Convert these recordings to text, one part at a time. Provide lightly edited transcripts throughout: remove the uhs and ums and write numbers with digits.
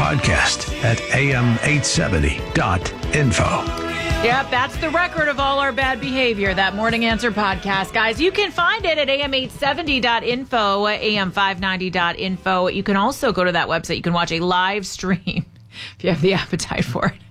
podcast at am870.info. Yep, that's the record of all our bad behavior, that Morning Answer podcast. Guys, you can find it at am870.info, am590.info. You can also go to that website. You can watch a live stream if you have the appetite for it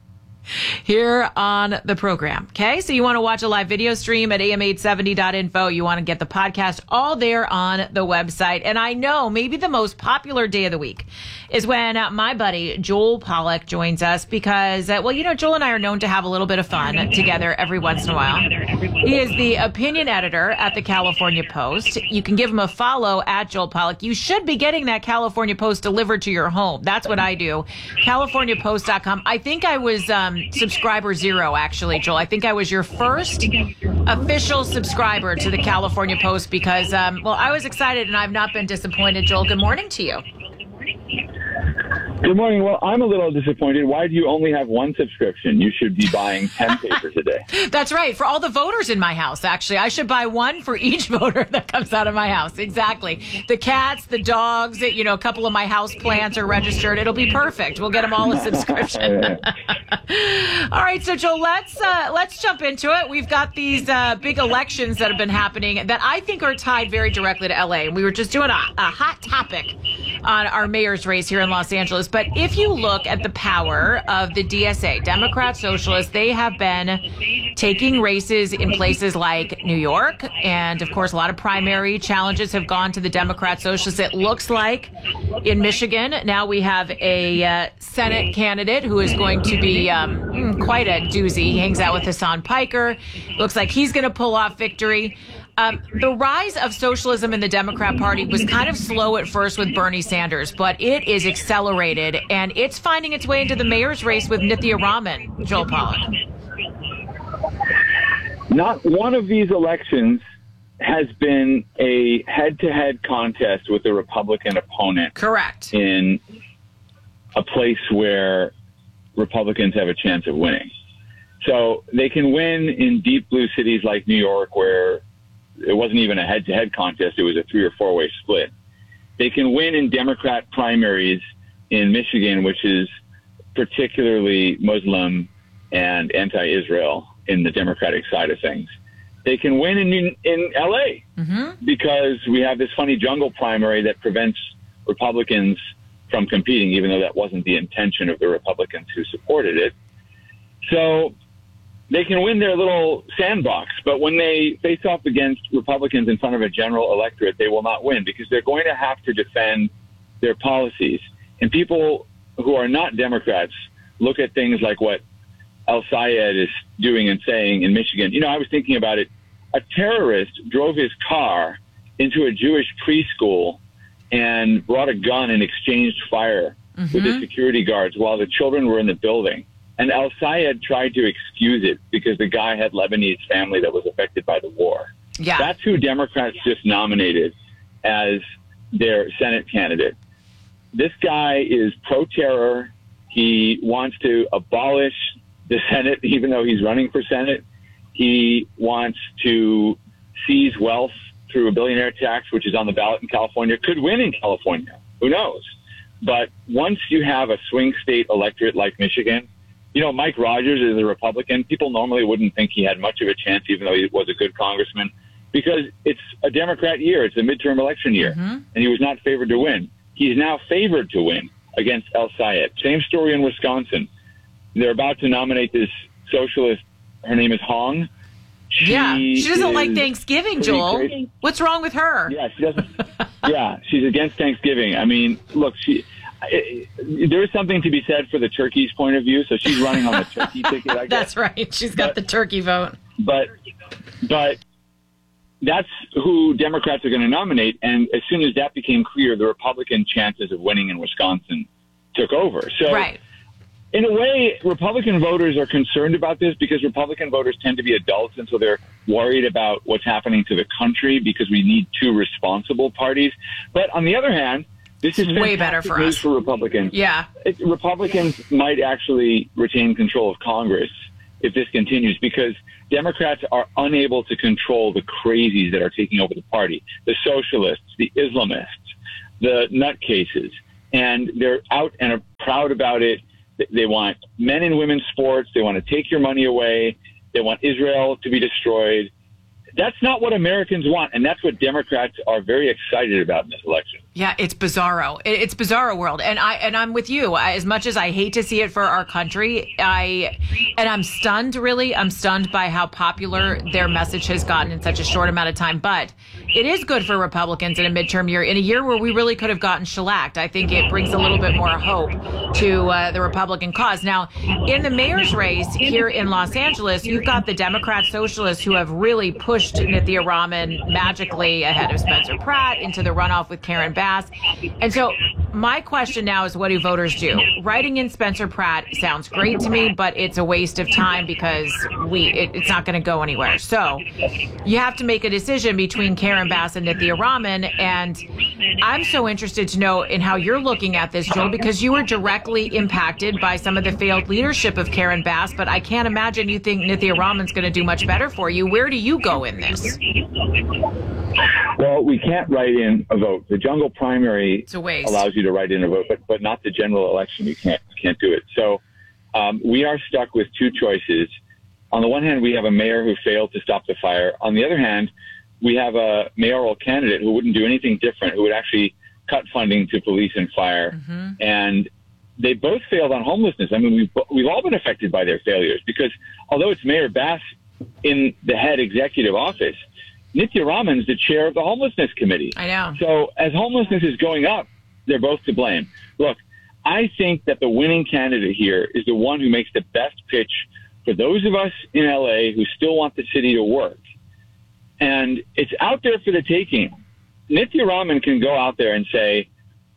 here on the program. Okay, so you want to watch a live video stream at am870.info. You want to get the podcast all there on the website. And I know maybe the most popular day of the week is when my buddy Joel Pollack joins us because, Joel and I are known to have a little bit of fun together every once in a while. He is the opinion editor at the California Post. You can give him a follow at Joel Pollack. You should be getting that California Post delivered to your home. That's what I do. CaliforniaPost.com. I think I was subscriber 0, actually, Joel. I think I was your first official subscriber to the California Post because, I was excited and I've not been disappointed. Joel, good morning to you. Good morning. Well, I'm a little disappointed. Why do you only have one subscription? You should be buying 10 papers a day. That's right. For all the voters in my house, actually. I should buy one for each voter that comes out of my house. Exactly. The cats, the dogs, a couple of my house plants are registered. It'll be perfect. We'll get them all a subscription. All right. So, Joel, let's jump into it. We've got these big elections that have been happening that I think are tied very directly to L.A. We were just doing a hot topic on our mayor's race here in Los Angeles. But if you look at the power of the DSA, Democrat Socialists, they have been taking races in places like New York. And, of course, a lot of primary challenges have gone to the Democrat Socialists. It looks like in Michigan, now we have a Senate candidate who is going to be quite a doozy. He hangs out with Hassan Piker. Looks like he's going to pull off victory. The rise of socialism in the Democrat Party was kind of slow at first with Bernie Sanders, but it is accelerated, and it's finding its way into the mayor's race with Nithya Raman, Joel Pollack. Not one of these elections has been a head-to-head contest with a Republican opponent. Correct. In a place where Republicans have a chance of winning. So they can win in deep blue cities like New York, where it wasn't even a head-to-head contest. It was a 3 or 4-way split. They can win in Democrat primaries in Michigan, which is particularly Muslim and anti-Israel in the Democratic side of things. They can win in L.A. Because we have this funny jungle primary that prevents Republicans from competing, even though that wasn't the intention of the Republicans who supported it. So they can win their little sandbox, but when they face off against Republicans in front of a general electorate, they will not win because they're going to have to defend their policies. And people who are not Democrats look at things like what El-Sayed is doing and saying in Michigan. I was thinking about it. A terrorist drove his car into a Jewish preschool and brought a gun and exchanged fire with the security guards while the children were in the building. And El-Sayed tried to excuse it because the guy had Lebanese family that was affected by the war. Yeah. That's who Democrats just nominated as their Senate candidate. This guy is pro-terror. He wants to abolish the Senate, even though he's running for Senate. He wants to seize wealth through a billionaire tax, which is on the ballot in California. Could win in California. Who knows? But once you have a swing state electorate like Michigan, Mike Rogers is a Republican. People normally wouldn't think he had much of a chance, even though he was a good congressman, because it's a Democrat year. It's a midterm election year, and he was not favored to win. He's now favored to win against El-Sayed. Same story in Wisconsin. They're about to nominate this socialist. Her name is Hong. She doesn't like Thanksgiving, Joel. Crazy. What's wrong with her? Yeah, she doesn't. Yeah, she's against Thanksgiving. I mean, look, there is something to be said for the turkey's point of view, so she's running on the turkey ticket, I guess. That's right. She's got the turkey vote. But that's who Democrats are going to nominate, and as soon as that became clear, the Republican chances of winning in Wisconsin took over. So right. In a way, Republican voters are concerned about this because Republican voters tend to be adults, and so they're worried about what's happening to the country because we need two responsible parties. But on the other hand, this is way better for news us. For Republicans. Yeah. Republicans might actually retain control of Congress if this continues because Democrats are unable to control the crazies that are taking over the party, the socialists, the Islamists, the nutcases. and they're out and are proud about it. They want men and women's sports. They want to take your money away. They want Israel to be destroyed. That's not what Americans want, and that's what Democrats are very excited about in this election. Yeah, it's bizarro. It's bizarro world, and I'm with you. As much as I hate to see it for our country, I'm stunned. Really, I'm stunned by how popular their message has gotten in such a short amount of time. But it is good for Republicans in a midterm year, in a year where we really could have gotten shellacked. I think it brings a little bit more hope to the Republican cause. Now, in the mayor's race here in Los Angeles, you've got the Democrat socialists who have really pushed Nithya Raman magically ahead of Spencer Pratt into the runoff with Karen Bass. And so my question now is, what do voters do? Writing in Spencer Pratt sounds great to me, but it's a waste of time because it's not going to go anywhere. So you have to make a decision between Karen Bass and Nithya Raman. And I'm so interested to know in how you're looking at this, Joel, because you were directly impacted by some of the failed leadership of Karen Bass, but I can't imagine you think Nithya Raman's going to do much better for you. Where do you go in this? Well, we can't write in a vote. The jungle primary allows you to write in a vote, but not the general election. You can't do it. So we are stuck with two choices. On the one hand, we have a mayor who failed to stop the fire. On the other hand, we have a mayoral candidate who wouldn't do anything different, who would actually cut funding to police and fire. Mm-hmm. And they both failed on homelessness. I mean, we've all been affected by their failures because although it's Mayor Bass in the head executive office, Nithya Raman's the chair of the homelessness committee. I know. So as homelessness is going up, they're both to blame. Look, I think that the winning candidate here is the one who makes the best pitch for those of us in LA who still want the city to work. And it's out there for the taking. Nithya Raman can go out there and say,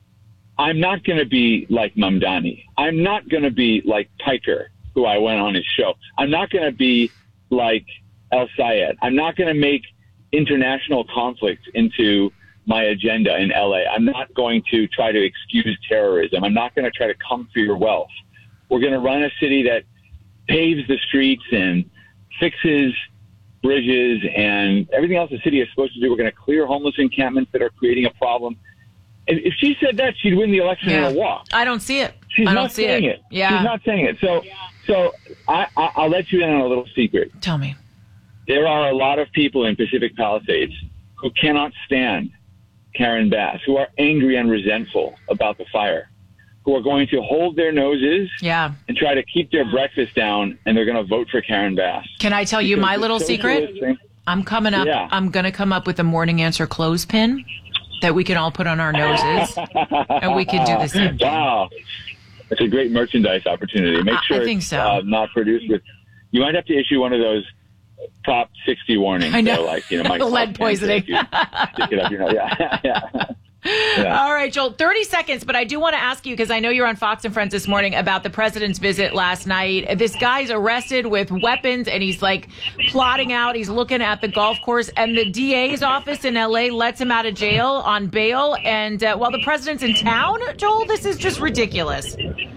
I'm not going to be like Mamdani. I'm not going to be like Piker, who I went on his show. I'm not going to be like El Sayed. I'm not going to make international conflict into my agenda in LA. I'm not going to try to excuse terrorism. I'm not going to try to come for your wealth. We're going to run a city that paves the streets and fixes bridges and everything else the city is supposed to do. We're going to clear homeless encampments that are creating a problem. And if she said that, she'd win the election in a walk. I don't see it. She's not saying it. Yeah. She's not saying it. So I'll let you in on a little secret. Tell me. There are a lot of people in Pacific Palisades who cannot stand Karen Bass, who are angry and resentful about the fire, who are going to hold their noses and try to keep their breakfast down, and they're going to vote for Karen Bass. Can I tell you my little secret? I'm coming up. Yeah. I'm going to come up with a morning answer clothespin that we can all put on our noses, and we can do the same thing. Wow. That's a great merchandise opportunity. Make sure I think so. It's not produced with... You might have to issue one of those Prop 60 warnings. I know. Like, lead poisoning. Stick it up, Yeah. All right, Joel, 30 seconds, but I do want to ask you, because I know you're on Fox and Friends this morning, about the president's visit last night. This guy's arrested with weapons, and he's like plotting out. He's looking at the golf course, and the DA's office in L.A. lets him out of jail on bail. And while the president's in town, Joel, this is just ridiculous.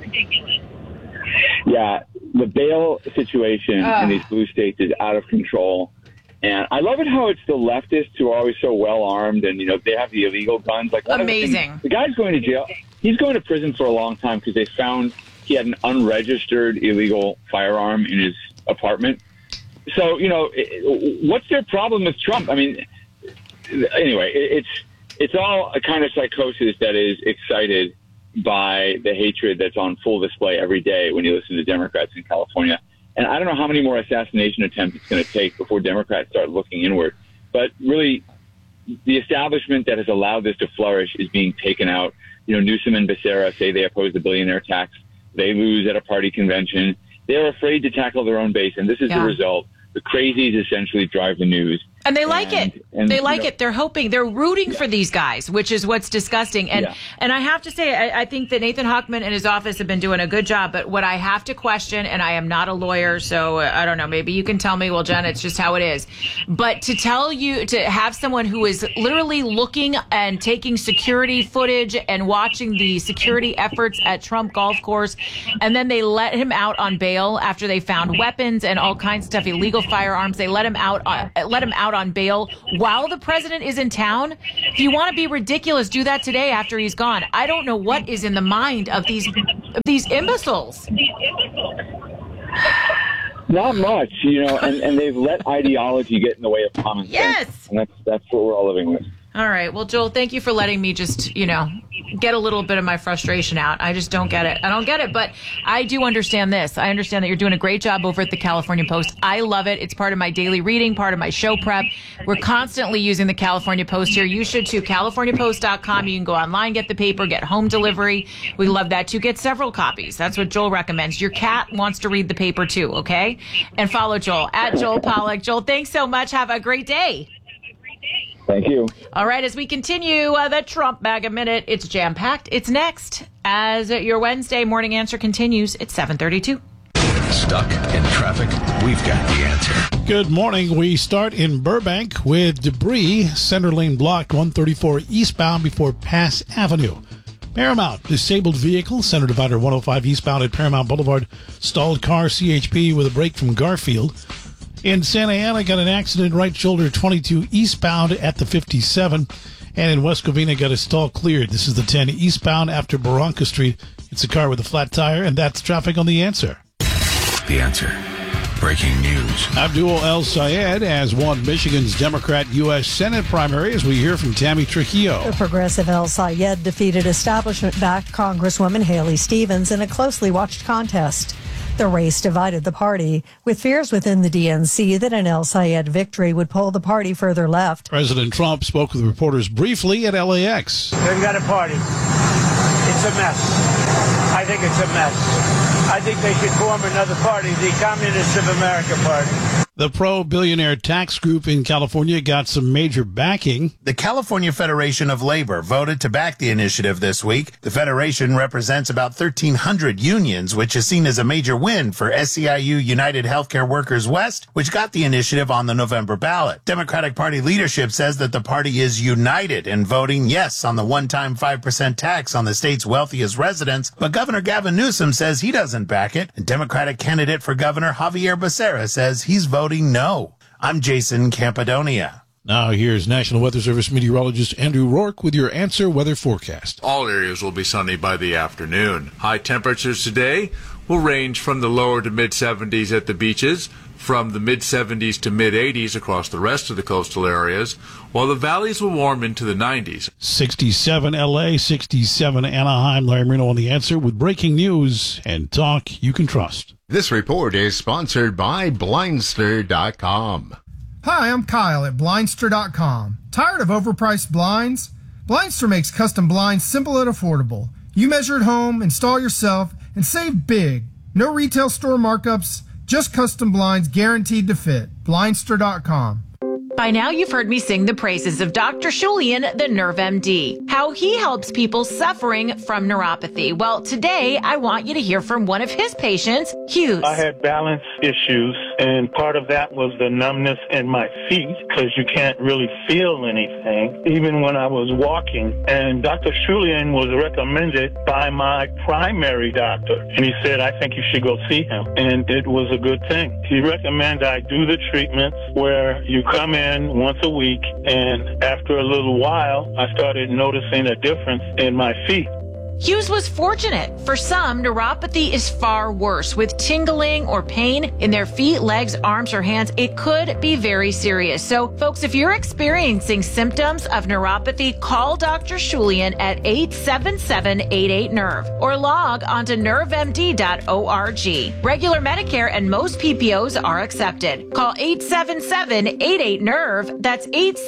Yeah, the bail situation in these blue states is out of control. And I love it how it's the leftists who are always so well armed and, they have the illegal guns. Like amazing. The guy's going to jail. He's going to prison for a long time because they found he had an unregistered illegal firearm in his apartment. So, what's their problem with Trump? I mean, anyway, it's all a kind of psychosis that is excited by the hatred that's on full display every day when you listen to Democrats in California. And I don't know how many more assassination attempts it's going to take before Democrats start looking inward. But really, the establishment that has allowed this to flourish is being taken out. Newsom and Becerra say they oppose the billionaire tax. They lose at a party convention. They're afraid to tackle their own base, and this is the result. The crazies essentially drive the news. And they like it. They like it. They're hoping. They're rooting for these guys, which is what's disgusting. And I have to say, I think that Nathan Huckman and his office have been doing a good job. But what I have to question, and I am not a lawyer, so I don't know, maybe you can tell me, well, Jen, it's just how it is. But to have someone who is literally looking and taking security footage and watching the security efforts at Trump golf course, and then they let him out on bail after they found weapons and all kinds of stuff, illegal firearms. They let him out out on bail while the president is in town? If you want to be ridiculous, do that today after he's gone. I don't know what is in the mind of these imbeciles. Not much, and they've let ideology get in the way of common sense. Yes. And that's what we're all living with. All right. Well, Joel, thank you for letting me just, get a little bit of my frustration out. I just don't get it. I don't get it. But I do understand this. I understand that you're doing a great job over at the California Post. I love it. It's part of my daily reading, part of my show prep. We're constantly using the California Post here. You should too. CaliforniaPost.com. You can go online, get the paper, get home delivery. We love that too. Get several copies. That's what Joel recommends. Your cat wants to read the paper too, okay? And follow Joel at Joel Pollack. Joel, thanks so much. Have a great day. Thank you. All right, as we continue the Trump MAGA Minute, it's jam-packed. It's next as your Wednesday morning answer continues. It's 7:32. Stuck in traffic? We've got the answer. Good morning. We start in Burbank with debris. Center lane blocked 134 eastbound before Pass Avenue. Paramount, disabled vehicle, center divider 105 eastbound at Paramount Boulevard. Stalled car, CHP with a break from Garfield. In Santa Ana, got an accident, right shoulder 22 eastbound at the 57. And in West Covina, got a stall cleared. This is the 10 eastbound after Barranca Street. It's a car with a flat tire, and that's traffic on The Answer. The Answer. Breaking news. Abdul El Sayed has won Michigan's Democrat U.S. Senate primary, as we hear from Tammy Trujillo. The progressive El Sayed defeated establishment-backed Congresswoman Haley Stevens in a closely watched contest. The race divided the party, with fears within the DNC that an El Sayed victory would pull the party further left. President Trump spoke with reporters briefly at LAX. They've got a party. It's a mess. I think it's a mess. I think they should form another party, the Communists of America Party. The pro-billionaire tax group in California got some major backing. The California Federation of Labor voted to back the initiative this week. The federation represents about 1,300 unions, which is seen as a major win for SEIU United Healthcare Workers West, which got the initiative on the November ballot. Democratic Party leadership says that the party is united in voting yes on the one-time 5% tax on the state's wealthiest residents, but Governor Gavin Newsom says he doesn't back it, and Democratic candidate for governor Javier Becerra says he's voting no. I'm Jason Campidonia. Now here's National Weather Service meteorologist Andrew Rourke with your Answer Weather Forecast. All areas will be sunny by the afternoon. High temperatures today will range from the lower to mid-70s at the beaches, from the mid-70s to mid-80s across the rest of the coastal areas, while the valleys will warm into the 90s. 67 LA, 67 Anaheim. Larry Marino on The Answer with breaking news and talk you can trust. This report is sponsored by Blindster.com. Hi, I'm Kyle at Blindster.com. Tired of overpriced blinds? Blindster makes custom blinds simple and affordable. You measure at home, install yourself, and save big. No retail store markups, just custom blinds guaranteed to fit. Blindster.com. By now, you've heard me sing the praises of Dr. Shulian, the Nerve MD, how he helps people suffering from neuropathy. Well, today, I want you to hear from one of his patients, Hughes. I had balance issues, and part of that was the numbness in my feet, because you can't really feel anything, even when I was walking. And Dr. Shulian was recommended by my primary doctor, and he said, I think you should go see him. And it was a good thing. He recommended I do the treatments where you come in once a week, and after a little while, I started noticing a difference in my feet. Hughes was fortunate. For some, neuropathy is far worse. With tingling or pain in their feet, legs, arms, or hands, it could be very serious. So, folks, if you're experiencing symptoms of neuropathy, call Dr. Shulian at 877-88-NERVE or log onto nervemd.org. Regular Medicare and most PPOs are accepted. Call 877-88-NERVE. That's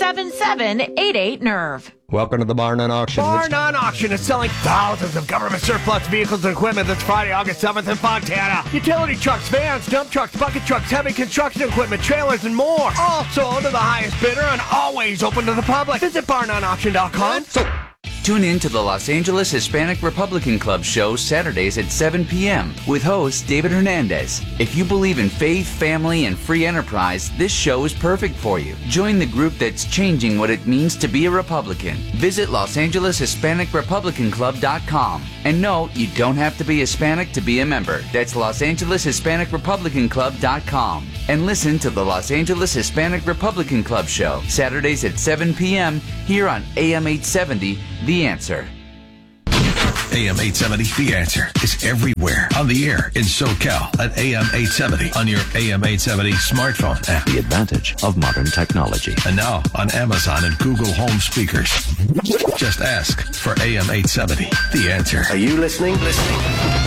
877-88-NERVE. Welcome to the Bar None Auction. Bar None Auction is selling thousands of government surplus vehicles and equipment this Friday, August 7th in Fontana. Utility trucks, vans, dump trucks, bucket trucks, heavy construction equipment, trailers, and more. All sold to the highest bidder and always open to the public. Visit barnoneauction.com. Tune in to the Los Angeles Hispanic Republican Club show Saturdays at 7 p.m. with host David Hernandez. If you believe in faith, family, and free enterprise, this show is perfect for you. Join the group that's changing what it means to be a Republican. Visit LosAngelesHispanicRepublicanClub.com. And no, you don't have to be Hispanic to be a member. That's LosAngelesHispanicRepublicanClub.com. And listen to the Los Angeles Hispanic Republican Club show Saturdays at 7 p.m. here on AM 870, The Answer. AM 870, The Answer is everywhere. On the air in SoCal at AM 870 on your AM 870 smartphone app. The advantage of modern technology. And now on Amazon and Google Home speakers. Just ask for AM 870, The Answer. Are you listening?